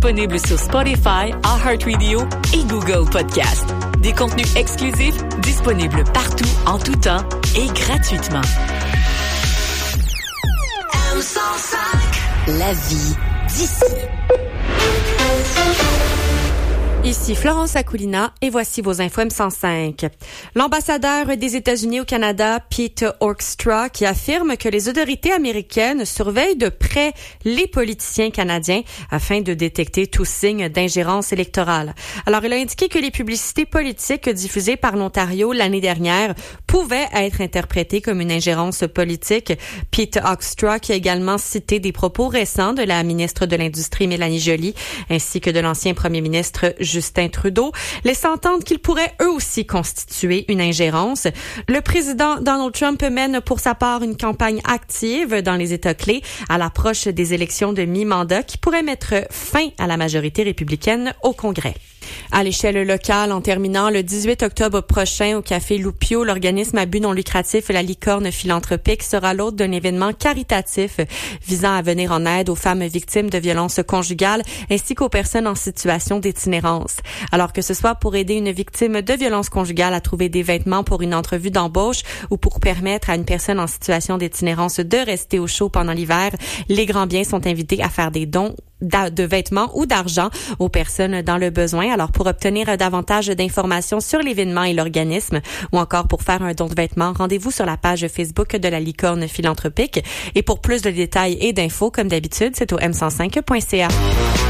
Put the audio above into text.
disponible sur Spotify, iHeartRadio et Google Podcast. Des contenus exclusifs disponibles partout, en tout temps et gratuitement. M105. La vie d'ici. Ici Florence Akoulina et voici vos infos M105. L'ambassadeur des États-Unis au Canada, Pete Hoekstra, qui affirme que les autorités américaines surveillent de près les politiciens canadiens afin de détecter tout signe d'ingérence électorale. Alors, il a indiqué que les publicités politiques diffusées par l'Ontario l'année dernière pouvaient être interprétées comme une ingérence politique. Pete Hoekstra, qui a également cité des propos récents de la ministre de l'Industrie, Mélanie Joly, ainsi que de l'ancien premier ministre Justin Trudeau, laissant entendre qu'ils pourraient eux aussi constituer une ingérence. Le président Donald Trump mène pour sa part une campagne active dans les États clés à l'approche des élections de mi-mandat qui pourraient mettre fin à la majorité républicaine au Congrès. À l'échelle locale, en terminant le 18 octobre prochain au Café Loupio, l'organisme à but non lucratif La Licorne Philanthropique sera l'hôte d'un événement caritatif visant à venir en aide aux femmes victimes de violences conjugales ainsi qu'aux personnes en situation d'itinérance. Alors que ce soit pour aider une victime de violences conjugales à trouver des vêtements pour une entrevue d'embauche ou pour permettre à une personne en situation d'itinérance de rester au chaud pendant l'hiver, les grands biens sont invités à faire des dons de vêtements ou d'argent aux personnes dans le besoin. Alors, pour obtenir davantage d'informations sur l'événement et l'organisme, ou encore pour faire un don de vêtements, rendez-vous sur la page Facebook de La Licorne Philanthropique. Et pour plus de détails et d'infos, comme d'habitude, c'est au m105.ca.